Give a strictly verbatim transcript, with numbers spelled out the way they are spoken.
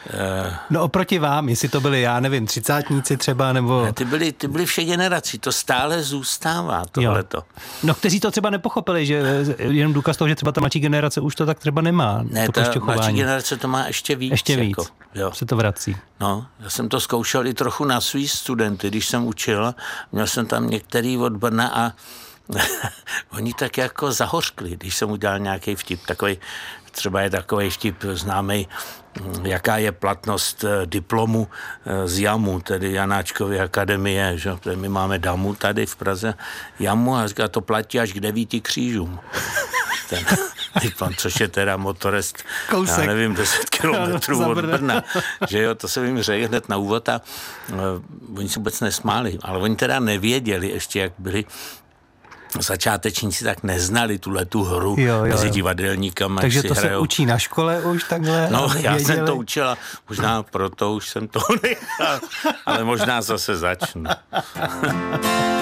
No oproti vám, jestli to byli, já nevím, třicátníci třeba, nebo... Ne, ty byli, ty byli vše generací, to stále zůstává, tohleto. No, kteří to třeba nepochopili, že jenom důkaz toho, že třeba ta mladší generace už to tak třeba nemá. Ne, to ta prostě mladší generace to má ještě víc. Ještě víc, jako, jo. se to vrací. No, já jsem to zkoušel i trochu na svý studenty, když jsem učil, měl jsem tam některý od Brna a oni tak jako zahořkli, když jsem udělal nějaký vtip, takový, třeba je takový vtip známý, jaká je platnost diplomu z JAMu, tedy Janáčkovy akademie, že? My máme DAMu tady v Praze, JAMu a říká, to platí až k devíti křížům. Ten diplom, což je teda motorest, Kousek. Já nevím, deset kilometrů od Brna, že jo, to se jim řekl hned na úvod a uh, oni se vůbec nesmáli, ale oni teda nevěděli ještě, jak byli začátečníci, tak neznali tuhle tu hru jo, jo, mezi divadelníkama. Takže to hrajou. Se učí na škole už takhle? No, já věděli. Jsem to učila, možná proto už jsem to nechal, ale možná zase začnu.